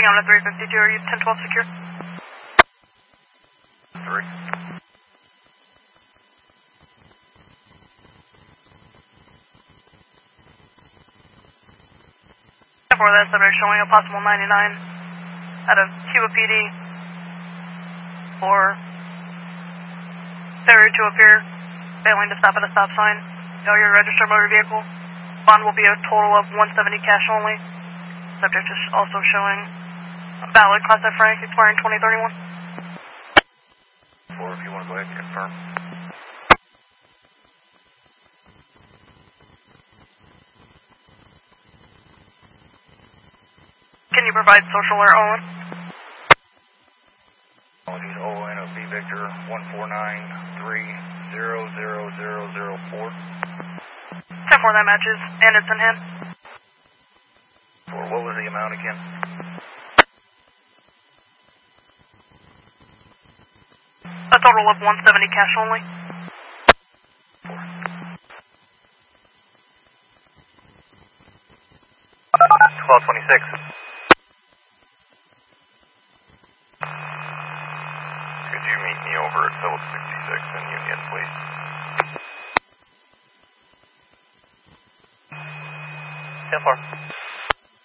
Heading on to 352, are you 1012 secure? 3. For that subject showing a possible 99 out of Cuba PD for failure to appear, failing to stop at a stop sign, failure to register motor vehicle. Bond will be a total of 170 cash only. Subject is also showing a valid Class F rank expiring 2031. 4, if you want to go ahead and confirm. Can you provide social or ON? I'll use ON of B Victor 149300004. 10-4, that matches, and it's in hand. 4, what was the amount again? A total of 170 cash only. 4. 1226. Could you meet me over at Phillips 66 in Union, please? 10-4.